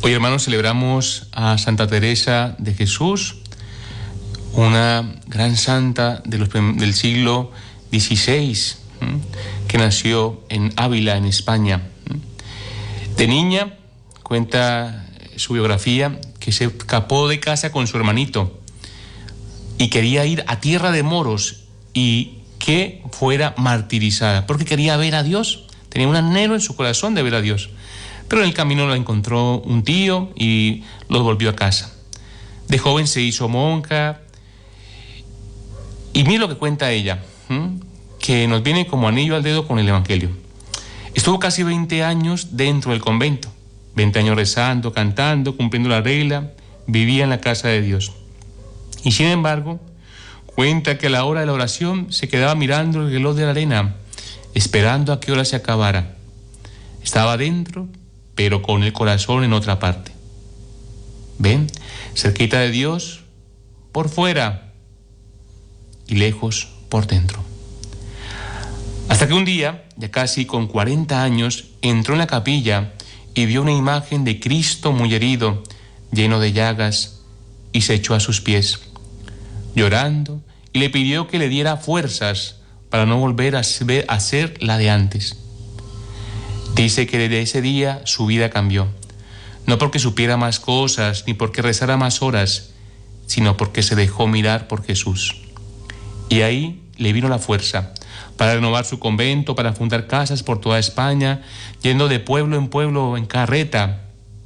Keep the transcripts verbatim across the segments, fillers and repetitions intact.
Hoy, hermanos, celebramos a Santa Teresa de Jesús, una gran santa de los, del siglo dieciséis, ¿eh? que nació en Ávila, en España. De niña, cuenta su biografía, que se escapó de casa con su hermanito y quería ir a tierra de moros y que fuera martirizada, porque quería ver a Dios. Tenía un anhelo en su corazón de ver a Dios. Pero en el camino la encontró un tío y los volvió a casa. De joven se hizo monja. Y mire lo que cuenta ella, ¿eh? que nos viene como anillo al dedo con el Evangelio. Estuvo casi veinte años dentro del convento. veinte años rezando, cantando, cumpliendo la regla. Vivía en la casa de Dios. Y sin embargo, cuenta que a la hora de la oración se quedaba mirando el reloj de la arena, esperando a qué hora se acabara. Estaba dentro, pero con el corazón en otra parte. ¿Ven? Cerquita de Dios, por fuera, y lejos por dentro. Hasta que un día, ya casi con cuarenta años, entró en la capilla y vio una imagen de Cristo muy herido, lleno de llagas, y se echó a sus pies, llorando, y le pidió que le diera fuerzas para no volver a ser la de antes. Dice que desde ese día su vida cambió, no porque supiera más cosas ni porque rezara más horas, sino porque se dejó mirar por Jesús. Y ahí le vino la fuerza para renovar su convento, para fundar casas por toda España, yendo de pueblo en pueblo en carreta,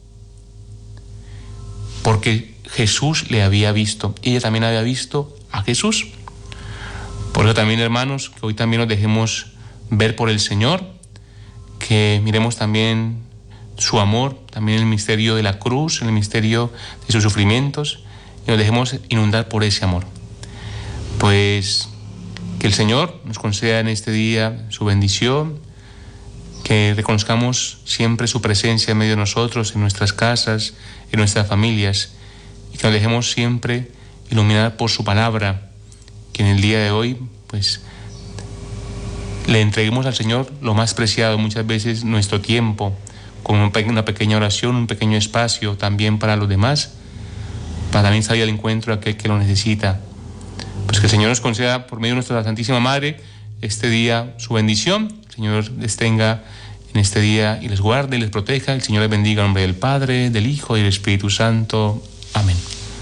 porque Jesús le había visto, y ella también había visto a Jesús. Por eso también, hermanos, que hoy también nos dejemos ver por el Señor, que miremos también su amor, también el misterio de la cruz, el misterio de sus sufrimientos, y nos dejemos inundar por ese amor. Pues que el Señor nos conceda en este día su bendición, que reconozcamos siempre su presencia en medio de nosotros, en nuestras casas, en nuestras familias, y que nos dejemos siempre iluminar por su palabra, que en el día de hoy, pues, le entreguemos al Señor lo más preciado, muchas veces nuestro tiempo, con una pequeña oración, un pequeño espacio también para los demás, para también salir al encuentro de aquel que lo necesita. Pues que el Señor nos conceda, por medio de nuestra Santísima Madre, este día su bendición. El Señor les tenga en este día y les guarde y les proteja. El Señor les bendiga en nombre del Padre, del Hijo y del Espíritu Santo. Amén.